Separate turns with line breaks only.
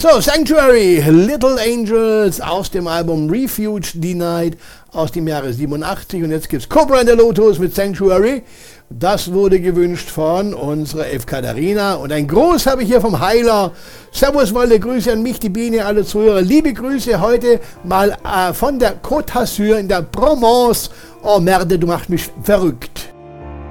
So, Sanctuary, Little Angels aus dem Album Refuge Denied aus dem Jahre 87. Und jetzt gibt's Cobra in der Lotus mit Sanctuary. Das wurde gewünscht von unserer F. Katharina. Und ein Gruß habe ich hier vom Heiler. Servus, Wolle, Grüße an mich, die Biene, alle Zuhörer. Liebe Grüße heute mal von der Côte d'Azur in der Provence. Oh Merde, du machst mich verrückt.